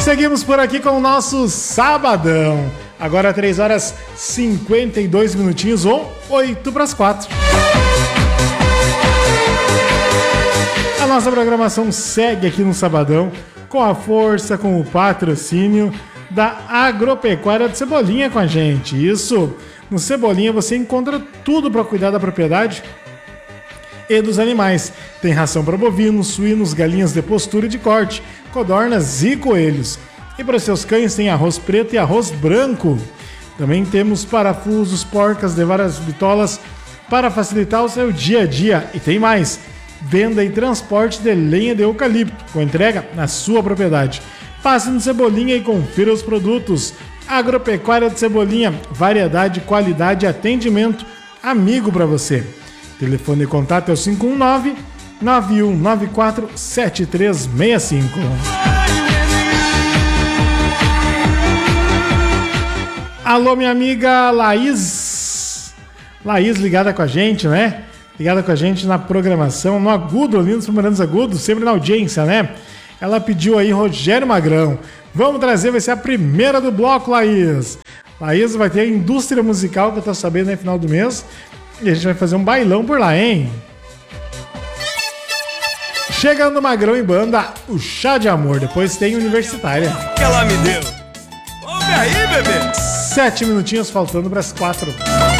Seguimos por aqui com o nosso Sabadão. Agora 3 horas 52 minutinhos ou 8 para as 4. A nossa programação segue aqui no Sabadão com a força, com o patrocínio da Agropecuária de Cebolinha com a gente. Isso, no Cebolinha você encontra tudo para cuidar da propriedade e dos animais. Tem ração para bovinos, suínos, galinhas de postura e de corte, codornas e coelhos. E para os seus cães tem arroz preto e arroz branco. Também temos parafusos, porcas de várias bitolas para facilitar o seu dia a dia. E tem mais, venda e transporte de lenha de eucalipto, com entrega na sua propriedade. Passe no Cebolinha e confira os produtos. Agropecuária de Cebolinha, variedade, qualidade e atendimento amigo para você. Telefone de contato é o 519-9194-7365. Alô, minha amiga Laís. Laís ligada com a gente, né? Ligada com a gente na programação, no Agudo, ali nos Pomerantes Agudos, sempre na audiência, né? Ela pediu aí Rogério Magrão. Vamos trazer, vai ser a primeira do bloco, Laís. Laís vai ter a indústria musical, que eu tô sabendo, no final do mês. E a gente vai fazer um bailão por lá, hein? Chegando Magrão e banda, o Chá de Amor. Depois tem Universitária. Que ela me deu. Ouve aí, bebê. 7 minutinhos faltando para as 4.